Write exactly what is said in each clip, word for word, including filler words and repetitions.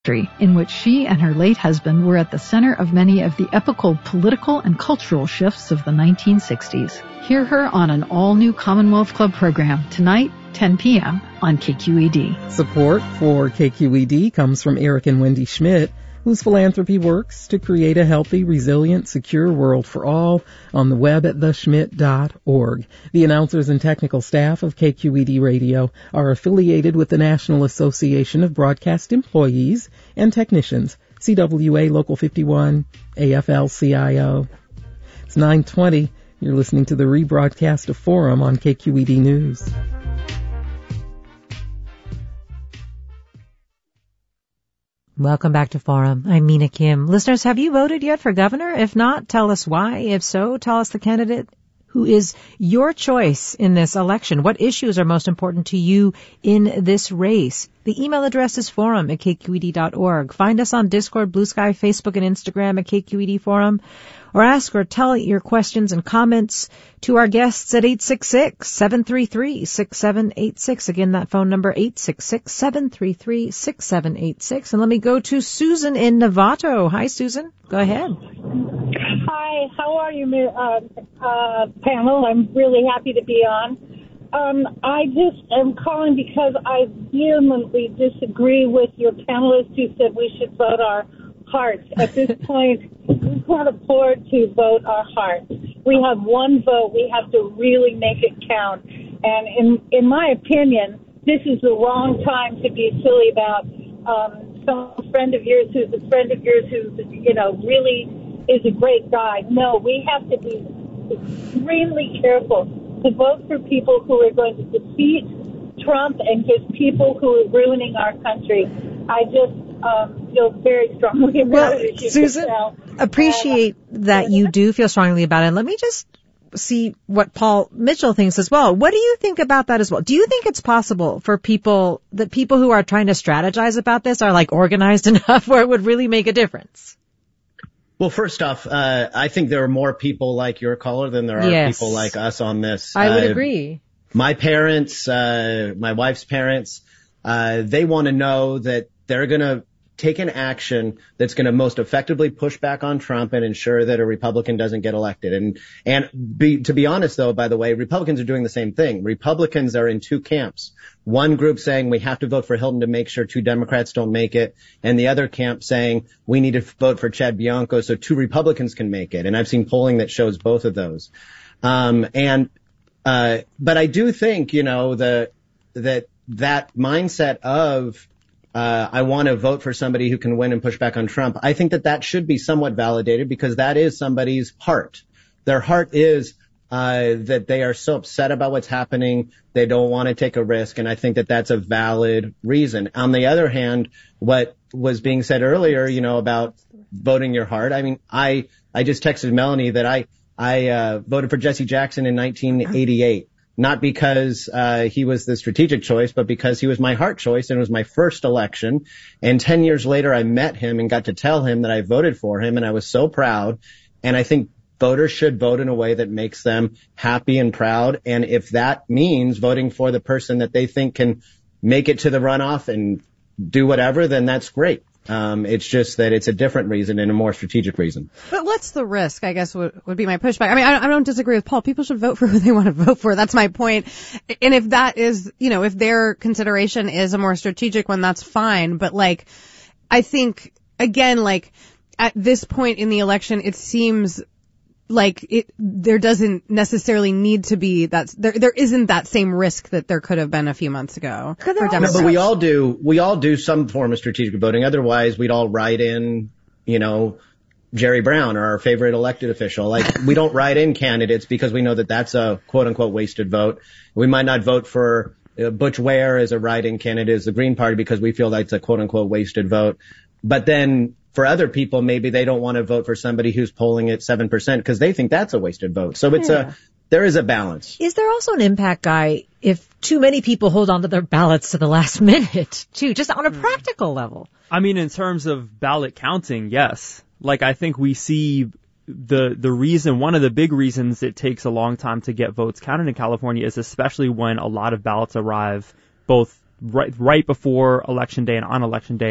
in which she and her late husband were at the center of many of the epochal political and cultural shifts of the nineteen sixties. Hear her on an all-new Commonwealth Club program tonight, ten p.m. on K Q E D. Support for K Q E D comes from Eric and Wendy Schmidt, whose philanthropy works to create a healthy, resilient, secure world for all on the web at the schmidt dot org. The announcers and technical staff of K Q E D Radio are affiliated with the National Association of Broadcast Employees and Technicians, C W A Local fifty-one, A F L C I O. It's nine twenty. You're listening to the rebroadcast of Forum on K Q E D News. Welcome back to Forum. I'm Mina Kim. Listeners, have you voted yet for governor? If not, tell us why. If so, tell us the candidate who is your choice in this election. What issues are most important to you in this race? The email address is forum at k q e d dot org. Find us on Discord, Blue Sky, Facebook, and Instagram at K Q E D Forum. Or ask or tell your questions and comments to our guests at eight six six, seven three three, six seven eight six. Again, that phone number, eight six six, seven three three, six seven eight six. And let me go to Susan in Novato. Hi, Susan. Go ahead. Hi. How are you, uh, uh, panel? I'm really happy to be on. Um, I just am calling because I vehemently disagree with your panelists who said we should vote our hearts. At this point, we can't afford to vote our hearts. We have one vote. We have to really make it count. And in in my opinion, this is the wrong time to be silly about um, some friend of yours who's a friend of yours who's, you know, really is a great guy. No, we have to be extremely careful to vote for people who are going to defeat Trump and just people who are ruining our country. I just um, feel very strongly about well, it. As Susan, appreciate and, that you do feel strongly about it. Let me just see what Paul Mitchell thinks as well. What do you think about that as well? Do you think it's possible for people, that people who are trying to strategize about this are like organized enough where it would really make a difference? Well, first off, uh, I think there are more people like your caller than there are yes. people like us on this. I would uh, agree. My parents, uh, my wife's parents, uh, they want to know that they're going to take an action that's going to most effectively push back on Trump and ensure that a Republican doesn't get elected. And, and be, to be honest, though, by the way, Republicans are doing the same thing. Republicans are in two camps. One group saying we have to vote for Hilton to make sure two Democrats don't make it, and the other camp saying we need to vote for Chad Bianco so two Republicans can make it. And I've seen polling that shows both of those. Um, and, uh, but I do think, you know, the, that, that mindset of, Uh, I want to vote for somebody who can win and push back on Trump. I think that that should be somewhat validated because that is somebody's heart. Their heart is uh, that they are so upset about what's happening. They don't want to take a risk. And I think that that's a valid reason. On the other hand, what was being said earlier, you know, about voting your heart. I mean, I, I just texted Melanie that I, I, uh, voted for Jesse Jackson in nineteen eighty-eight. Not because uh he was the strategic choice, but because he was my heart choice and it was my first election. And ten years later, I met him and got to tell him that I voted for him, and I was so proud. And I think voters should vote in a way that makes them happy and proud. And if that means voting for the person that they think can make it to the runoff and do whatever, then that's great. Um, it's just that it's a different reason and a more strategic reason. But what's the risk, I guess, would, would be my pushback. I mean, I, I don't disagree with Paul. People should vote for who they want to vote for. That's my point. And if that is, you know, if their consideration is a more strategic one, that's fine. But, like, I think, again, like, at this point in the election, it seems like it, there doesn't necessarily need to be that, there, there isn't that same risk that there could have been a few months ago. For no, but we all do, we all do some form of strategic voting. Otherwise, we'd all write in, you know, Jerry Brown or our favorite elected official. Like, we don't write in candidates because we know that that's a quote unquote wasted vote. We might not vote for uh, Butch Ware as a write-in candidate as the Green Party because we feel that's a quote unquote wasted vote. But then, for other people, maybe they don't want to vote for somebody who's polling at seven percent because they think that's a wasted vote. So it's yeah. a, there is a balance. Is there also an impact, Guy, if too many people hold on to their ballots to the last minute, too, just on a practical level? I mean, in terms of ballot counting, yes. Like, I think we see the, the reason, one of the big reasons it takes a long time to get votes counted in California is especially when a lot of ballots arrive both right, right before Election Day and on Election Day.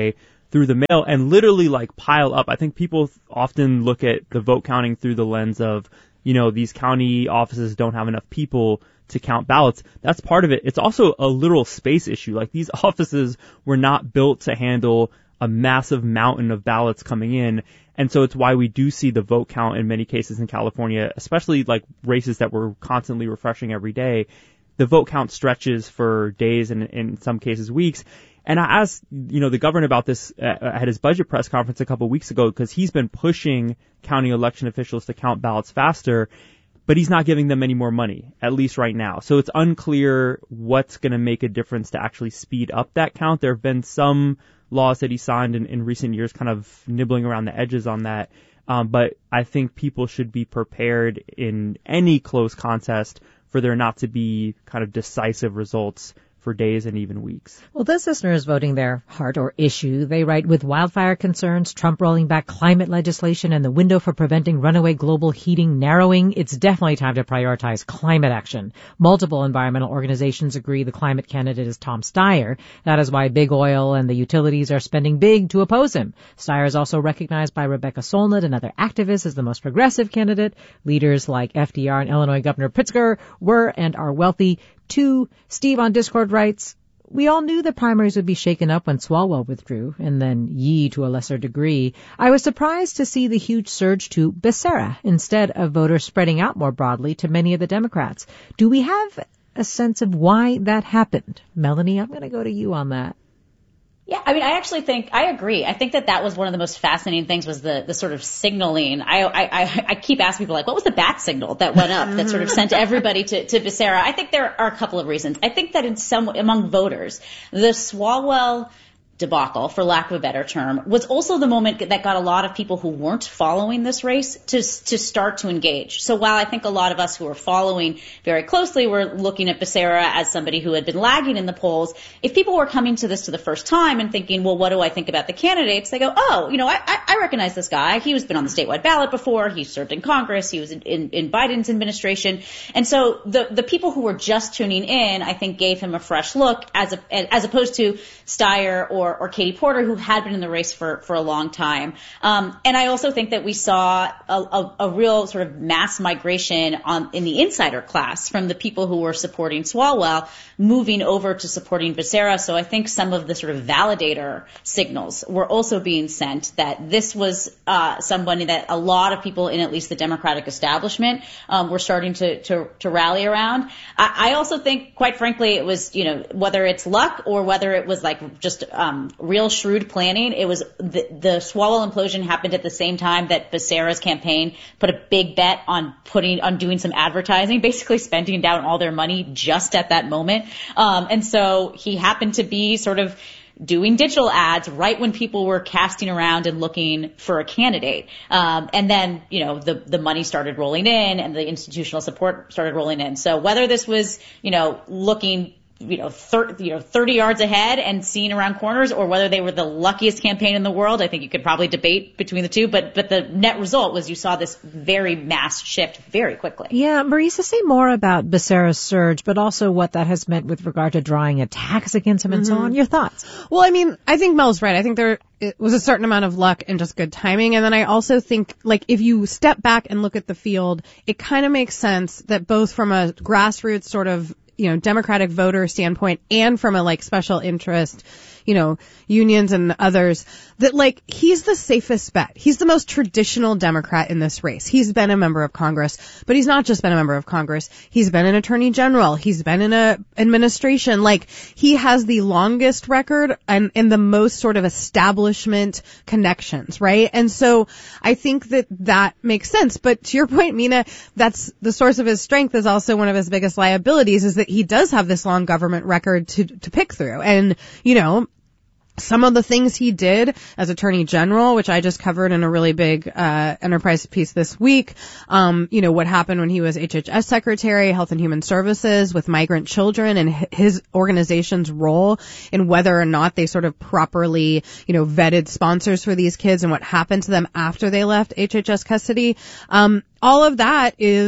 through the mail and literally like pile up. I think people often look at the vote counting through the lens of, you know, these county offices don't have enough people to count ballots. That's part of it. It's also a literal space issue. Like, these offices were not built to handle a massive mountain of ballots coming in. And so it's why we do see the vote count in many cases in California, especially like races that we're constantly refreshing every day. The vote count stretches for days and in some cases weeks. And I asked, you know, the governor about this at his budget press conference a couple of weeks ago, because he's been pushing county election officials to count ballots faster, but he's not giving them any more money, at least right now. So it's unclear what's going to make a difference to actually speed up that count. There have been some laws that he signed in, in recent years kind of nibbling around the edges on that. Um, but I think people should be prepared in any close contest for there not to be kind of decisive results for days and even weeks. Well, this listener is voting their heart or issue. They write, with wildfire concerns, Trump rolling back climate legislation, and the window for preventing runaway global heating narrowing, it's definitely time to prioritize climate action. Multiple environmental organizations agree the climate candidate is Tom Steyer. That is why big oil and the utilities are spending big to oppose him. Steyer is also recognized by Rebecca Solnit and other activists as the most progressive candidate. Leaders like F D R and Illinois Governor Pritzker were and are wealthy. Two, Steve on Discord writes, we all knew the primaries would be shaken up when Swalwell withdrew, and then Yee to a lesser degree. I was surprised to see the huge surge to Becerra instead of voters spreading out more broadly to many of the Democrats. Do we have a sense of why that happened? Melanie, I'm going to go to you on that. Yeah, I mean, I actually think, I agree. I think that that was one of the most fascinating things, was the, the sort of signaling. I, I, I keep asking people, like, what was the bat signal that went up that sort of sent everybody to, to Becerra? I think there are a couple of reasons. I think that in some, among voters, the Swalwell debacle, for lack of a better term, was also the moment that got a lot of people who weren't following this race to to start to engage. So while I think a lot of us who were following very closely were looking at Becerra as somebody who had been lagging in the polls, if people were coming to this for the first time and thinking, well, what do I think about the candidates? They go, oh, you know, I, I recognize this guy. He was been on the statewide ballot before. He served in Congress. He was in, in, in Biden's administration. And so the the people who were just tuning in, I think, gave him a fresh look, as a, as opposed to Steyer or or Katie Porter, who had been in the race for, for a long time. Um, and I also think that we saw a, a, a real sort of mass migration on in the insider class from the people who were supporting Swalwell moving over to supporting Becerra. So I think some of the sort of validator signals were also being sent that this was uh, somebody that a lot of people in at least the Democratic establishment um, were starting to, to, to rally around. I, I also think, quite frankly, it was, you know, whether it's luck or whether it was like just um, real shrewd planning. It was the, the Swalwell implosion happened at the same time that Becerra's campaign put a big bet on putting on doing some advertising, basically spending down all their money just at that moment. Um, and so he happened to be sort of doing digital ads right when people were casting around and looking for a candidate. Um, and then, you know, the, the money started rolling in and the institutional support started rolling in. So whether this was, you know, looking you know, thirty, you know, thirty yards ahead and seeing around corners, or whether they were the luckiest campaign in the world, I think you could probably debate between the two. But, but the net result was you saw this very mass shift very quickly. Yeah, Marisa, say more about Becerra's surge, but also what that has meant with regard to drawing attacks against him and mm-hmm. so on. Your thoughts? Well, I mean, I think Mel's right. I think there it was a certain amount of luck and just good timing. And then I also think, like, if you step back and look at the field, it kind of makes sense that both from a grassroots sort of, you know, Democratic voter standpoint and from a like special interest, you know, unions and others, that like he's the safest bet. He's the most traditional Democrat in this race. He's been a member of Congress, but he's not just been a member of Congress. He's been an attorney general. He's been in a administration. Like, he has the longest record and, and the most sort of establishment connections, right? And so I think that that makes sense. But to your point, Mina, that's the source of his strength is also one of his biggest liabilities, is that he does have this long government record to, to pick through. And, you know, some of the things he did as Attorney General, which I just covered in a really big uh Enterprise piece this week, um, you know, what happened when he was H H S Secretary, Health and Human Services, with migrant children, and his organization's role in whether or not they sort of properly, you know, vetted sponsors for these kids and what happened to them after they left H H S custody. Um, all of that is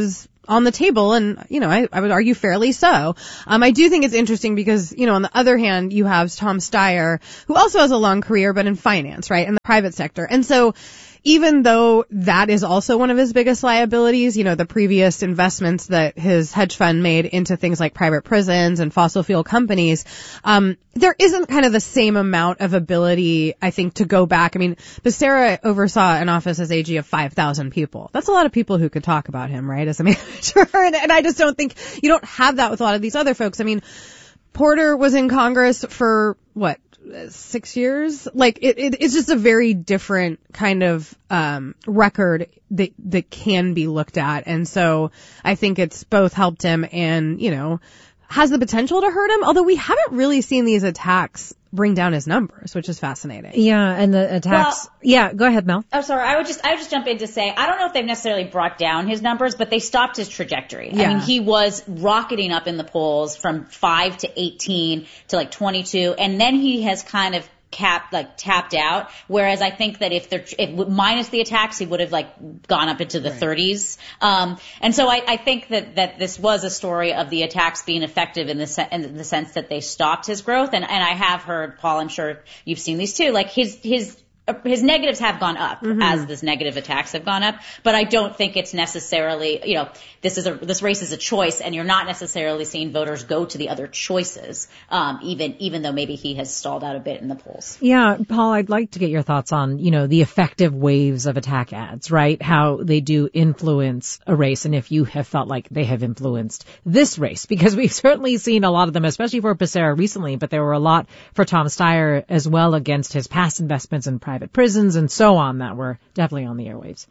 on the table, and, you know, I, I would argue fairly so. Um, I do think it's interesting because, you know, on the other hand, you have Tom Steyer, who also has a long career, but in finance, right, in the private sector. And so, even though that is also one of his biggest liabilities, you know, the previous investments that his hedge fund made into things like private prisons and fossil fuel companies, um, there isn't kind of the same amount of ability, I think, to go back. I mean, Becerra oversaw an office as A G of five thousand people. That's a lot of people who could talk about him, right, as a manager. and, and I just don't think you don't have that with a lot of these other folks. I mean, Porter was in Congress for, what, six years? Like, it, it, it's just a very different kind of, um, record that, that can be looked at. And so I think it's both helped him and, you know, has the potential to hurt him. Although we haven't really seen these attacks bring down his numbers, which is fascinating. Yeah, and the attacks. Well, yeah, go ahead, Mel. Oh, sorry. I would just, I would just jump in to say, I don't know if they've necessarily brought down his numbers, but they stopped his trajectory. Yeah. I mean, he was rocketing up in the polls from five to eighteen to like twenty-two, and then he has kind of capped, like tapped out. Whereas I think that if they're, if, minus the attacks, he would have like gone up into the right. thirties. Um, and so I, I think that, that this was a story of the attacks being effective in the, se- in the sense that they stopped his growth. And, and I have heard, Paul, I'm sure you've seen these too, like his, his, his negatives have gone up mm-hmm. as this negative attacks have gone up, but I don't think it's necessarily, you know, this is a, this race is a choice, and you're not necessarily seeing voters go to the other choices, um, even, even though maybe he has stalled out a bit in the polls. Yeah, Paul, I'd like to get your thoughts on, you know, the effective waves of attack ads, right? How they do influence a race, and if you have felt like they have influenced this race, because we've certainly seen a lot of them, especially for Becerra recently, but there were a lot for Tom Steyer as well against his past investments in private prisons and so on that were definitely on the airwaves.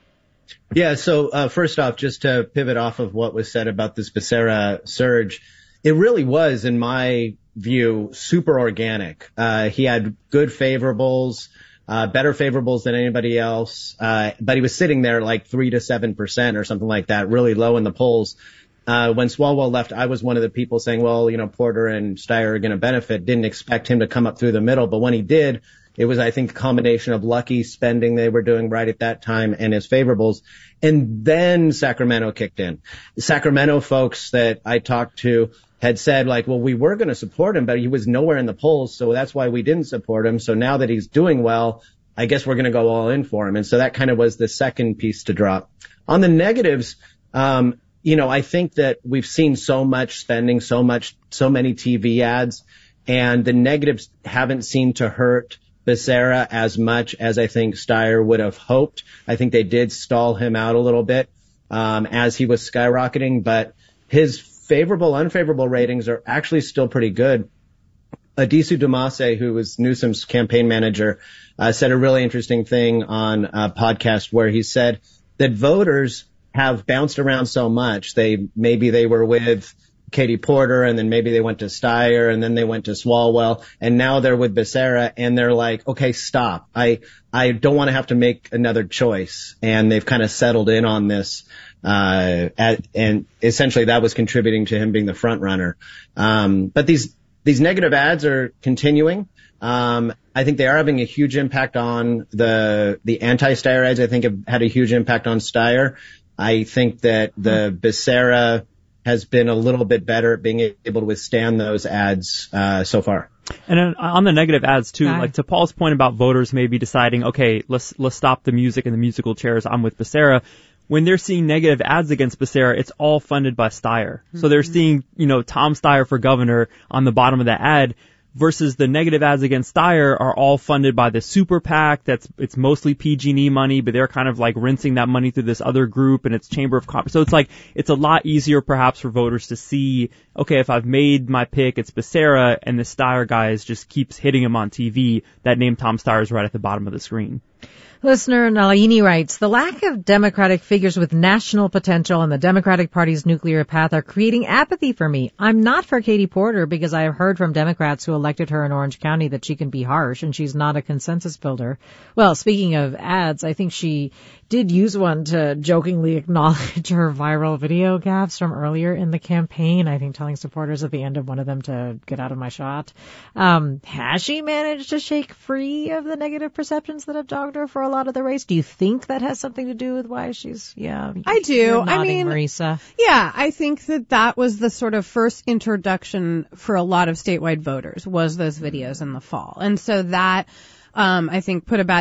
Yeah, so uh, first off, just to pivot off of what was said about this Becerra surge, it really was, in my view, super organic. Uh, he had good favorables, uh, better favorables than anybody else, uh, but he was sitting there like three to seven percent or something like that, really low in the polls. Uh, when Swalwell left, I was one of the people saying, well, you know, Porter and Steyer are going to benefit. Didn't expect him to come up through the middle, but when he did, it was, I think, a combination of lucky spending they were doing right at that time and his favorables. And then Sacramento kicked in. The Sacramento folks that I talked to had said, like, well, we were going to support him, but he was nowhere in the polls, so that's why we didn't support him. So now that he's doing well, I guess we're going to go all in for him. And so that kind of was the second piece to drop. On the negatives, um, you know, I think that we've seen so much spending, so much, so many T V ads, and the negatives haven't seemed to hurt Becerra as much as I think Steyer would have hoped. I think they did stall him out a little bit um, as he was skyrocketing, but his favorable, unfavorable ratings are actually still pretty good. Adisu Dumase, who was Newsom's campaign manager, uh, said a really interesting thing on a podcast where he said that voters have bounced around so much. They maybe they were with Katie Porter, and then maybe they went to Steyer, and then they went to Swalwell, and now they're with Becerra, and they're like, okay, stop. I, I don't want to have to make another choice. And they've kind of settled in on this, uh, at, and essentially that was contributing to him being the front runner. Um, but these, these negative ads are continuing. Um, I think they are having a huge impact on the, the anti-Steyer ads. I think have had a huge impact on Steyer. I think that the Becerra has been a little bit better at being able to withstand those ads uh, so far. And then on the negative ads too, Hi. like to Paul's point about voters maybe deciding, okay, let's let's stop the music and the musical chairs. I'm with Becerra. When they're seeing negative ads against Becerra, it's all funded by Steyer. Mm-hmm. So they're seeing, you know, Tom Steyer for governor on the bottom of the ad, versus the negative ads against Steyer are all funded by the super PAC. That's, it's mostly P G and E money, but they're kind of like rinsing that money through this other group, and it's Chamber of Commerce. So it's like, it's a lot easier perhaps for voters to see, okay, if I've made my pick, it's Becerra, and the Steyer guy just keeps hitting him on T V. That name Tom Steyer is right at the bottom of the screen. Listener Nalini writes, the lack of Democratic figures with national potential and the Democratic Party's nuclear path are creating apathy for me. I'm not for Katie Porter because I have heard from Democrats who elected her in Orange County that she can be harsh and she's not a consensus builder. Well, speaking of ads, I think she did use one to jokingly acknowledge her viral video gaffes from earlier in the campaign. I think telling supporters at the end of one of them to get out of my shot. Um, has she managed to shake free of the negative perceptions that have dogged dogged her for a lot of the race? Do you think that has something to do with why she's, yeah. I do. You're I nodding, mean, Marisa. Yeah, I think that that was the sort of first introduction for a lot of statewide voters, was those videos in the fall. And so that, um, I think put a bad